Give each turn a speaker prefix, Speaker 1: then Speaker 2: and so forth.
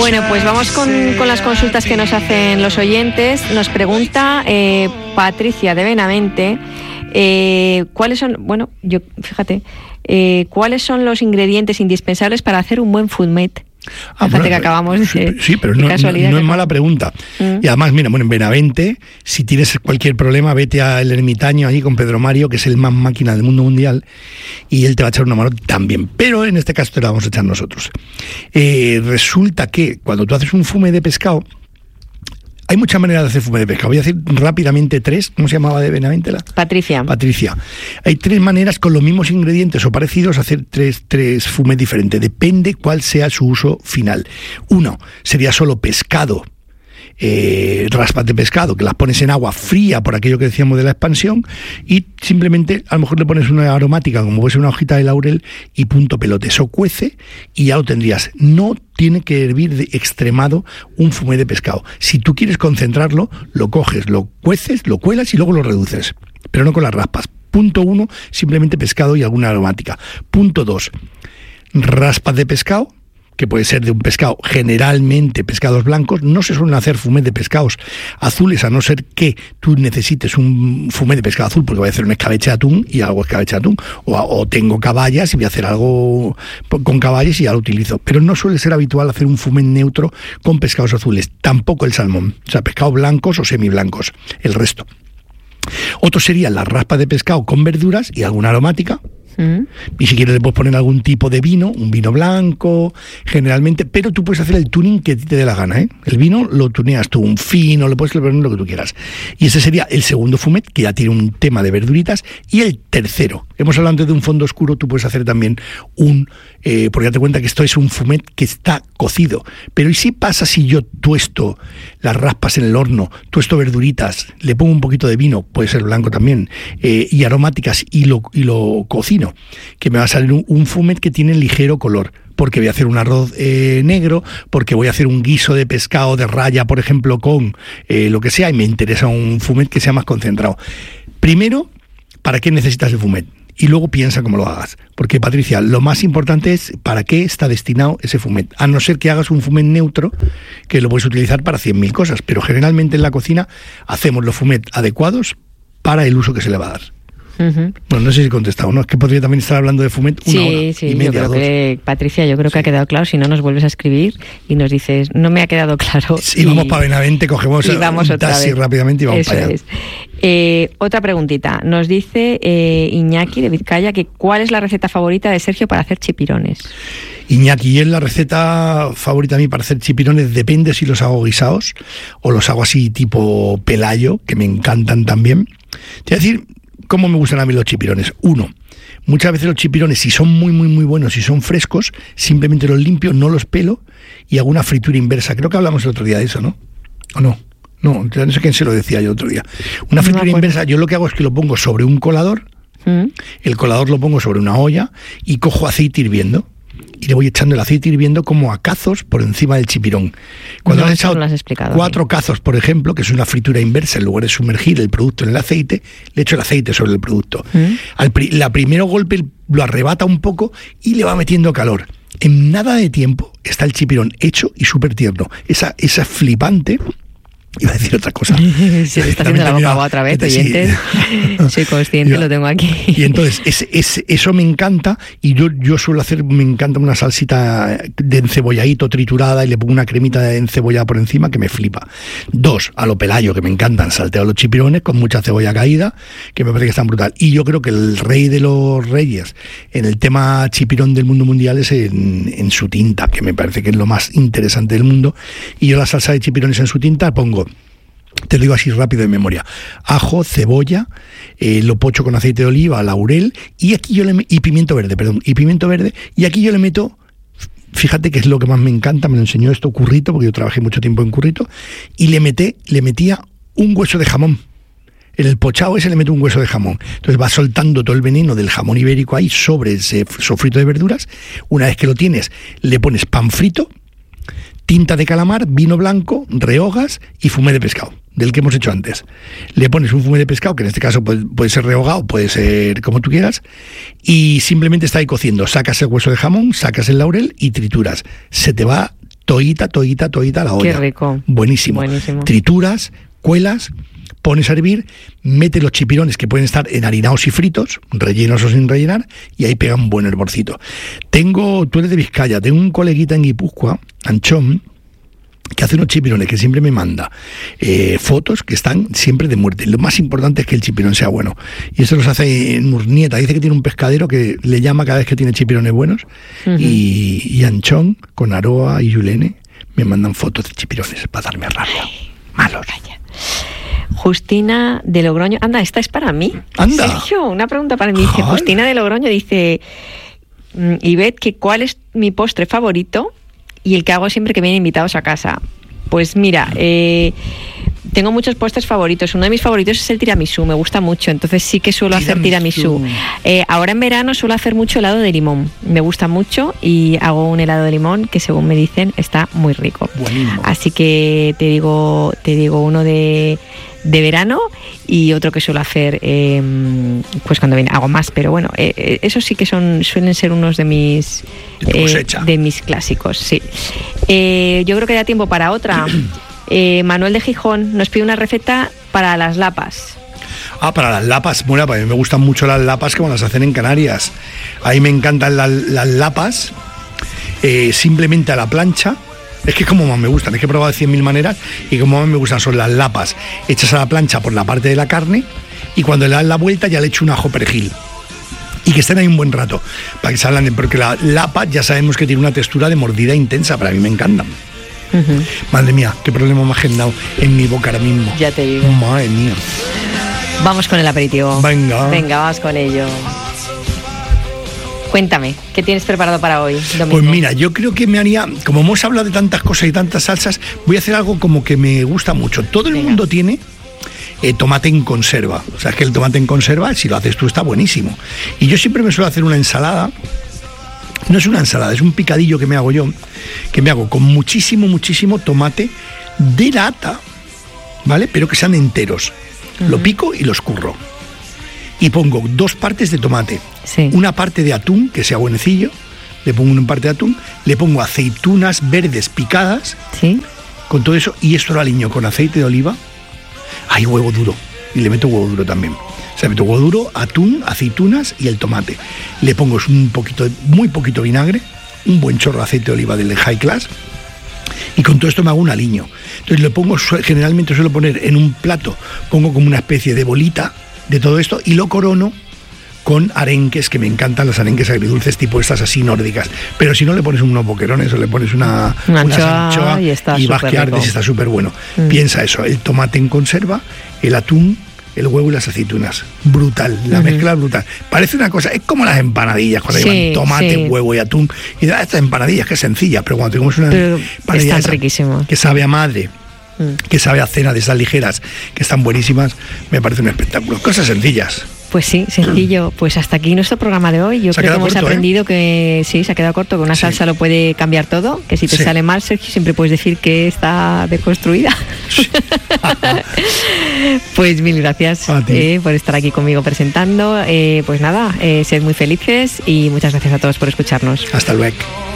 Speaker 1: Bueno, pues vamos con las consultas que nos hacen los oyentes. Nos pregunta Patricia de Benavente cuáles son, cuáles son los ingredientes indispensables para hacer un buen fumet. Fíjate que acabamos de...
Speaker 2: Sí, pero no es mala pregunta. Y además, mira, en Benavente, si tienes cualquier problema, vete al Ermitaño allí con Pedro Mario, que es el más máquina del mundo mundial, y él te va a echar una mano también. Pero en este caso te la vamos a echar nosotros. Resulta que cuando tú haces un fumet de pescado, hay muchas maneras de hacer fumet de pescado. Voy a decir rápidamente 3. ¿Cómo se llamaba de Benavente? Patricia. Hay 3 maneras con los mismos ingredientes o parecidos hacer tres fumets diferentes. Depende cuál sea su uso final. 1 sería solo pescado. Raspas de pescado que las pones en agua fría por aquello que decíamos de la expansión, y simplemente a lo mejor le pones una aromática como puede ser una hojita de laurel y punto pelote, eso cuece y ya lo tendrías. No tiene que hervir de extremado un fumet de pescado. Si tú quieres concentrarlo, lo coges, lo cueces, lo cuelas y luego lo reduces, pero no con las raspas. Punto 1, simplemente pescado y alguna aromática. Punto 2, raspas de pescado, que puede ser de un pescado, generalmente pescados blancos. No se suelen hacer fumet de pescados azules, a no ser que tú necesites un fumet de pescado azul, porque voy a hacer un escabeche de atún y hago escabeche de atún, o tengo caballas y voy a hacer algo con caballas y ya lo utilizo. Pero no suele ser habitual hacer un fumet neutro con pescados azules, tampoco el salmón, o sea, pescados blancos o semiblancos, el resto. Otro sería las raspas de pescado con verduras y alguna aromática. Y si quieres le puedes poner algún tipo de vino, un vino blanco generalmente, pero tú puedes hacer el tuning que te dé la gana, ¿eh? El vino lo tuneas tú, un fino, le puedes poner lo que tú quieras. Y ese sería el segundo fumet, que ya tiene un tema de verduritas. Y el tercero, hemos hablado antes de un fondo oscuro, tú puedes hacer también porque date cuenta que esto es un fumet que está cocido. Pero ¿y si pasa si yo tuesto las raspas en el horno, tuesto verduritas, le pongo un poquito de vino, puede ser blanco también, y aromáticas, y lo cocino? Que me va a salir un fumet que tiene ligero color, porque voy a hacer un arroz negro, porque voy a hacer un guiso de pescado de raya, por ejemplo, con lo que sea, y me interesa un fumet que sea más concentrado. Primero, ¿para qué necesitas el fumet? Y luego piensa cómo lo hagas. Porque, Patricia, lo más importante es para qué está destinado ese fumet. A no ser que hagas un fumet neutro, que lo puedes utilizar para 100.000 cosas. Pero generalmente en la cocina hacemos los fumet adecuados para el uso que se le va a dar. Bueno, no sé si he contestado, ¿no? Es que podría también estar hablando de fumet una hora y media,
Speaker 1: yo creo que, Patricia, que ha quedado claro. Si no, nos vuelves a escribir y nos dices, no me ha quedado claro.
Speaker 2: Sí, vamos para Benavente, cogemos un taxi rápidamente y vamos para allá.
Speaker 1: Otra preguntita. Nos dice Iñaki de Vizcaya que ¿cuál es la receta favorita de Sergio para hacer chipirones?
Speaker 2: Iñaki, es la receta favorita a mí para hacer chipirones. Depende si los hago guisados o los hago así tipo pelayo, que me encantan también. Te voy a decir cómo me gustan a mí los chipirones. 1, muchas veces los chipirones, si son muy, muy, muy buenos, si son frescos, simplemente los limpio, no los pelo y hago una fritura inversa. Creo que hablamos el otro día de eso, ¿no? ¿O no? No sé quién se lo decía yo otro día. Una fritura inversa, yo lo que hago es que lo pongo sobre un colador, el colador lo pongo sobre una olla y cojo aceite hirviendo. Y le voy echando el aceite hirviendo como a cazos por encima del chipirón. Cuando has echado 4 cazos, por ejemplo, que es una fritura inversa, en lugar de sumergir el producto en el aceite, le echo el aceite sobre el producto. La primero golpe lo arrebata un poco y le va metiendo calor. En nada de tiempo está el chipirón hecho y súper tierno. Esa flipante... Iba a decir otra cosa.
Speaker 1: Se le está haciendo la boca agua otra vez, oyentes. Soy consciente, lo tengo aquí.
Speaker 2: Y entonces, eso me encanta, y yo suelo hacer, me encanta una salsita de encebolladito triturada y le pongo una cremita de encebollada por encima que me flipa. 2, a lo pelayo, que me encantan, salteo los chipirones con mucha cebolla caída, que me parece que están brutal. Y yo creo que el rey de los reyes en el tema chipirón del mundo mundial es en su tinta, que me parece que es lo más interesante del mundo. Y yo la salsa de chipirones en su tinta pongo, te lo digo así rápido de memoria, ajo, cebolla, lo pocho con aceite de oliva, laurel, y aquí y pimiento verde, y aquí yo le meto, fíjate que es lo que más me encanta, me lo enseñó esto Currito, porque yo trabajé mucho tiempo en Currito, y le metía un hueso de jamón. En el pochado ese le meto un hueso de jamón. Entonces va soltando todo el veneno del jamón ibérico ahí sobre ese sofrito de verduras. Una vez que lo tienes, le pones pan frito, tinta de calamar, vino blanco, rehogas y fumé de pescado, del que hemos hecho antes. Le pones un fumé de pescado, que en este caso puede ser rehogado, puede ser como tú quieras, y simplemente está ahí cociendo. Sacas el hueso de jamón, sacas el laurel y trituras. Se te va toita a la olla.
Speaker 1: Qué rico.
Speaker 2: Buenísimo. Trituras, cuelas, pones a hervir, metes los chipirones que pueden estar enharinados y fritos, rellenos o sin rellenar, y ahí pega un buen hervorcito. Tú eres de Vizcaya, tengo un coleguita en Guipúzcoa, Anchón, que hace unos chipirones que siempre me manda fotos que están siempre de muerte. Lo más importante es que el chipirón sea bueno. Y eso los hace en Urnieta. Dice que tiene un pescadero que le llama cada vez que tiene chipirones buenos. Y Anchón, con Aroa y Yulene, me mandan fotos de chipirones para darme rabia. Malos.
Speaker 1: Justina de Logroño. Anda, esta es para mí.
Speaker 2: Anda.
Speaker 1: Sergio, una pregunta para mí. Dice, Justina de Logroño dice, Ivette, que ¿cuál es mi postre favorito y el que hago siempre que vienen invitados a casa? Pues mira, tengo muchos postres favoritos. Uno de mis favoritos es el tiramisú, me gusta mucho, entonces sí que suelo hacer tiramisú. Ahora en verano suelo hacer mucho helado de limón, me gusta mucho y hago un helado de limón que según me dicen está muy rico.
Speaker 2: Buenísimo.
Speaker 1: Así que te digo uno de verano y otro que suelo hacer pues cuando viene, hago más, pero bueno, esos sí que suelen ser unos de mis clásicos, sí. Yo creo que da tiempo para otra. Manuel de Gijón nos pide una receta para las lapas.
Speaker 2: Para las lapas, bueno, pues a mí me gustan mucho las lapas como las hacen en Canarias. A mí me encantan las lapas simplemente a la plancha. Es que como más me gustan, es que he probado de 100.000 maneras y como más me gustan son las lapas hechas a la plancha por la parte de la carne y cuando le das la vuelta ya le echo un ajo perejil y que estén ahí un buen rato para que se ablanden, porque la lapa ya sabemos que tiene una textura de mordida intensa, pero a mí me encantan. Madre mía, qué problema me ha agendado en mi boca ahora mismo.
Speaker 1: Ya te digo.
Speaker 2: Madre mía.
Speaker 1: Vamos con el aperitivo.
Speaker 2: Venga,
Speaker 1: vamos con ello. Cuéntame, ¿qué tienes preparado para hoy, Domingo?
Speaker 2: Pues mira, yo creo que me haría, como hemos hablado de tantas cosas y tantas salsas, voy a hacer algo como que me gusta mucho. Todo el mundo tiene tomate en conserva. O sea, es que el tomate en conserva, si lo haces tú, está buenísimo. Y yo siempre me suelo hacer una ensalada. No es una ensalada, es un picadillo que me hago yo, que me hago con muchísimo tomate de lata, ¿vale? Pero que sean enteros. Lo pico y los curro. Y pongo 2 partes de tomate, una parte de atún, que sea buenecillo, le pongo una parte de atún, le pongo aceitunas verdes picadas, con todo eso, y esto lo aliño con aceite de oliva, hay huevo duro, y le meto huevo duro también. O sea, meto huevo duro, atún, aceitunas y el tomate. Le pongo muy poquito vinagre, un buen chorro de aceite de oliva del High Class, y con todo esto me hago un aliño. Entonces le pongo, generalmente suelo poner en un plato, pongo como una especie de bolita de todo esto y lo corono con arenques, que me encantan los arenques agridulces tipo estas así nórdicas, pero si no le pones unos boquerones o le pones una anchoa y vas que ardes, está súper bueno. Piensa eso, el tomate en conserva, el atún, el huevo y las aceitunas, brutal, la mezcla brutal. Parece una cosa, es como las empanadillas cuando llevan tomate, huevo y atún, y estas empanadillas que es sencilla, pero cuando te comes una empanadilla que sabe a madre, que sabe a cena de esas ligeras, que están buenísimas, me parece un espectáculo. Cosas sencillas.
Speaker 1: Pues sí, sencillo. Pues hasta aquí nuestro programa de hoy. Yo creo que hemos aprendido que sí, se ha quedado corto, que una salsa lo puede cambiar todo, que si te sale mal, Sergio, siempre puedes decir que está deconstruida. Pues mil gracias por estar aquí conmigo presentando. Pues nada, sed muy felices y muchas gracias a todos por escucharnos.
Speaker 2: Hasta luego.